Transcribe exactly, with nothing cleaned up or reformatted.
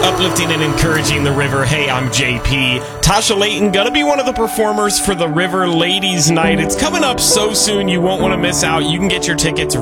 Uplifting and encouraging the river. Hey, I'm J P. Tasha Layton gonna be one of the performers for the River Ladies Night. It's coming up so soon, you won't want to miss out. You can get your tickets